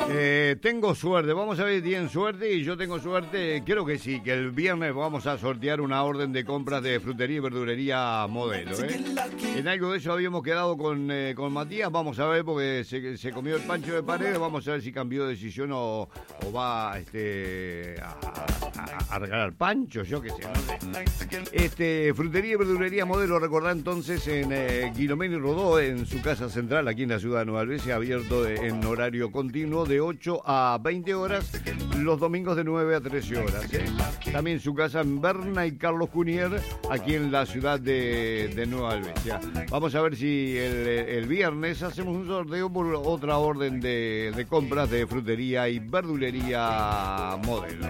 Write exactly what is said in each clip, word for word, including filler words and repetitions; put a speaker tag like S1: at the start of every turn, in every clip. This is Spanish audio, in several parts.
S1: Eh, tengo suerte, vamos a ver si tienen suerte y yo tengo suerte, creo que sí, que el viernes vamos a sortear una orden de compras de frutería y verdulería Modelo. ¿eh? En algo de eso habíamos quedado con, eh, con Matías, vamos a ver porque se, se comió el pancho de pared, vamos a ver si cambió de decisión o, o va este, a, a, a regalar pancho, yo qué sé. No sé. Este, frutería y verdulería Modelo, recordá entonces en eh, Guilomén y Rodó, en su casa central aquí en la ciudad de Nueva Albesia, abierto en horario continuo de ocho a veinte horas, los domingos de nueve a trece horas. ¿eh? También su casa en Berna y Carlos Cunier, aquí en la ciudad de, de Nueva Albesia. Vamos a ver si el, el viernes hacemos un sorteo por otra orden de, de compras de frutería y verdulería Modelo.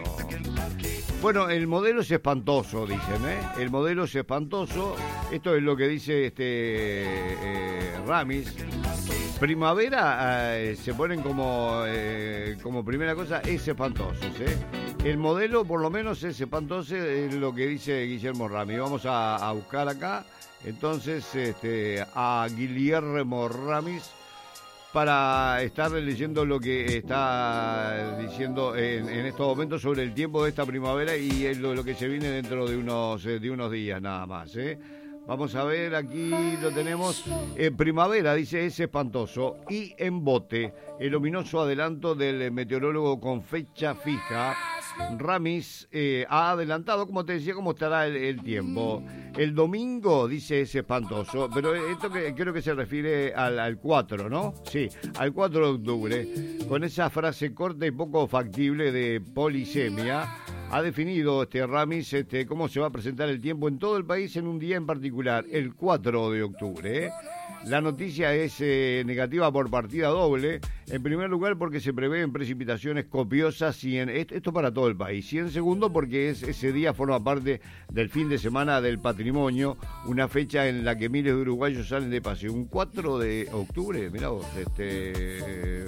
S1: Bueno, el modelo es espantoso, dicen, ¿eh? El modelo es espantoso. Esto es lo que dice este eh, Ramis. Primavera eh, se ponen como, eh, como primera cosa, es espantoso, ¿eh? El modelo por lo menos es espantoso, es lo que dice Guillermo Ramis. Vamos a, a buscar acá, entonces, este, a Guillermo Ramis para estar leyendo lo que está diciendo en, en estos momentos sobre el tiempo de esta primavera y lo, lo que se viene dentro de unos, de unos días nada más, ¿eh? Vamos a ver, aquí lo tenemos. En primavera, dice, es espantoso. Y en bote, el ominoso adelanto del meteorólogo con fecha fija. Ramis eh, ha adelantado, como te decía, cómo estará el, el tiempo. El domingo, dice, es espantoso. Pero esto que, creo que se refiere al, al cuatro, ¿no? Sí, al cuatro de octubre. Con esa frase corta y poco factible de polisemia, ha definido este Ramis este, cómo se va a presentar el tiempo en todo el país en un día en particular, el cuatro de octubre. ¿eh? La noticia es eh, negativa por partida doble. En primer lugar, porque se prevén precipitaciones copiosas y en, esto para todo el país. Y en segundo, porque es, ese día forma parte del fin de semana del patrimonio, una fecha en la que miles de uruguayos salen de paseo. Un cuatro de octubre, mirá vos, este...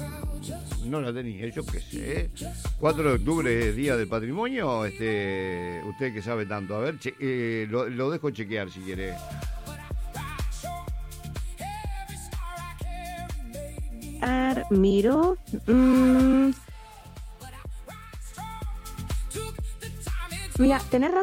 S1: no la tenía, yo qué sé. cuatro de octubre es Día del Patrimonio. Este, usted que sabe tanto. A ver, che, eh, lo, lo dejo chequear si quiere.
S2: Miro. Mm. Mira, tenés razón.